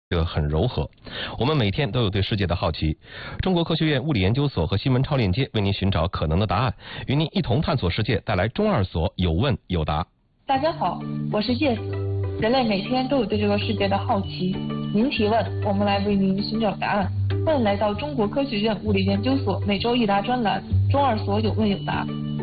很柔和。我们每天都有对世界的好奇。中国科学院物理研究所和新闻超链接为您寻找可能的答案，与您一同探索世界，带来中二所有问有答。 大家好，我是叶子。人类每天都有对这个世界的好奇，您提问，我们来为您寻找答案。欢迎来到中国科学院物理研究所每周一答专栏，中二所有问有答。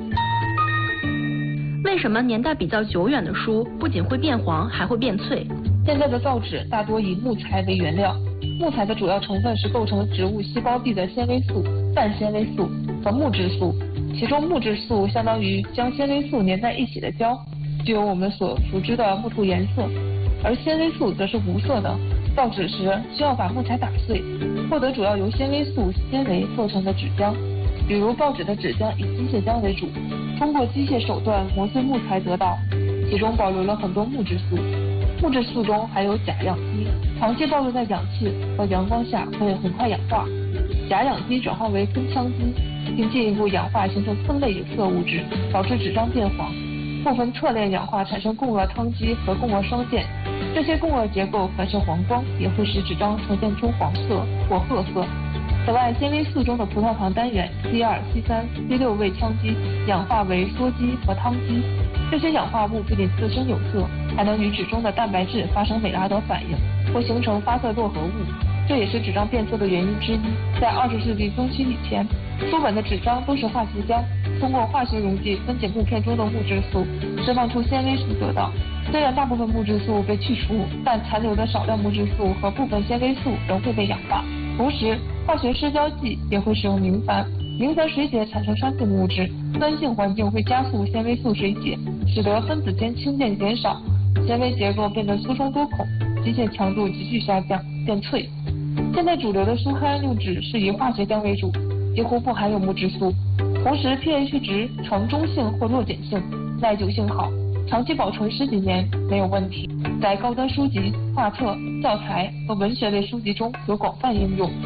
为什么年代比较久远的书不仅会变黄，还会变脆？ 现在的造纸大多以木材为原料，木材的主要成分是构成植物细胞壁的纤维素、半纤维素和木质素，其中木质素相当于将纤维素粘在一起的胶，具有我们所熟知的木头颜色，而纤维素则是无色的。造纸时需要把木材打碎，获得主要由纤维素纤维构成的纸浆，比如报纸的纸浆以机械浆为主，通过机械手段磨碎木材得到，其中保留了很多木质素。木质素中含有甲氧基，长期暴露在氧气和阳光下会很快氧化，甲氧基转化为根羟基，并进一步氧化形成砷类有色物质，导致纸张变黄。部分侧链氧化产生共轭羟基和共轭双键，这些共轭结构反射黄光，也会使纸张呈现出黄色或褐色。此外，纤维素中的葡萄糖单元 C2、C3、C6 位羟基氧化为羧基和羟基，这些氧化物不仅自身有色，还能与纸中的蛋白质发生美拉德反应，或形成发色络合物，这也是纸张变色的原因之一。在20世纪中期以前，书本的纸张都是化学浆，通过化学溶剂分解木片中的木质素，释放出纤维素得到。虽然大部分木质素被去除，但残留的少量木质素和部分纤维素仍会被氧化。同时，化学失焦剂也会使用明矾，明矾水解产生酸性物质，酸性环境会加速纤维素水解，使得分子间氢键减少，纤维结构变得疏松多孔，机械强度急剧下降，变脆。现在主流的书刊用纸是以化学浆为主，几乎不含有木质素，同时 pH 值呈中性或弱碱性，耐久性好，长期保存10几年没有问题，在高端书籍、画册、教材和文学类书籍中有广泛应用。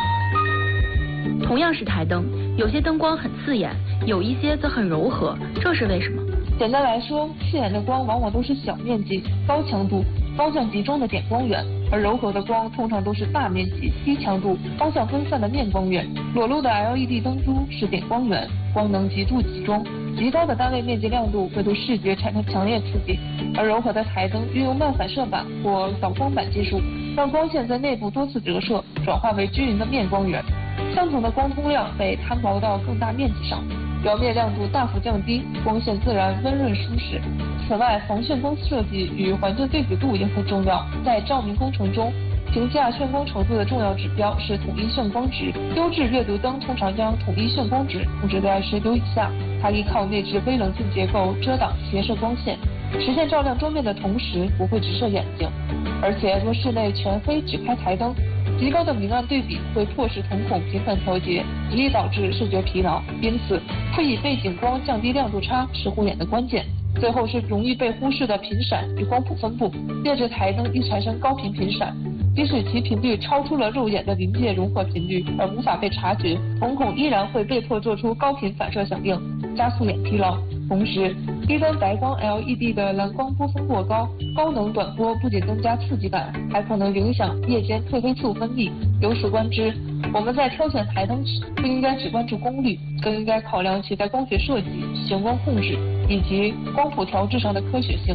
同样是台灯，有些灯光很刺眼，有一些则很柔和，这是为什么？ 简单来说，刺眼的光往往都是小面积、高强度、方向集中的点光源，而柔和的光通常都是大面积、低强度、方向分散的面光源。裸露的 LED 灯珠是点光源，光能极度集中，极高的单位面积亮度会对视觉产生强烈刺激，而柔和的台灯运用慢反射板或导光板技术，让光线在内部多次折射，转化为均匀的面光源。相同的光通量被摊薄到更大面积上，表面亮度大幅降低，光线自然温润舒适。此外，防眩光设计与环境对比度也很重要。在照明工程中，评价眩光程度的重要指标是统一眩光值。优质阅读灯通常将统一眩光值控制在19以下，它依靠内置微棱镜结构遮挡斜射光线，实现照亮桌面的同时不会直射眼睛。而且若室内全黑只开台灯，极高的明暗对比会迫使瞳孔频繁调节，极易导致视觉疲劳。因此，会以背景光降低亮度差是护眼的关键。最后是容易被忽视的频闪与光谱分布。劣质台灯易产生高频频闪，即使其频率超出了肉眼的临界融合频率而无法被察觉，瞳孔依然会被迫做出高频反射响应，加速眼疲劳。同时，低端白光 LED 的蓝光波峰过高，高能短波不仅增加刺激感，还可能影响夜间褪黑素分泌。由此观之，我们在挑选台灯时，不应该只关注功率，更应该考量其在光学设计、显光控制以及光谱调制上的科学性。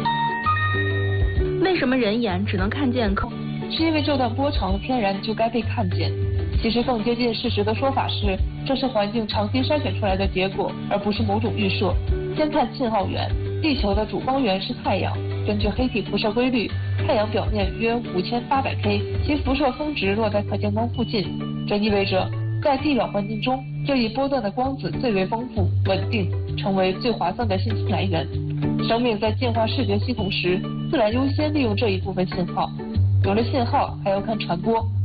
为什么人眼只能看见是因为这段波长天然就该被看见。其实更接近事实的说法是，这是环境长期筛选出来的结果，而不是某种预设。先看信号源，地球的主光源是太阳。根据黑体辐射规律，太阳表面约5800K， 其辐射峰值落在可见光附近。这意味着，在地表环境中，这一波段的光子最为丰富、稳定，成为最划算的信息来源。生命在进化视觉系统时，自然优先利用这一部分信号。有了信号，还要看传播。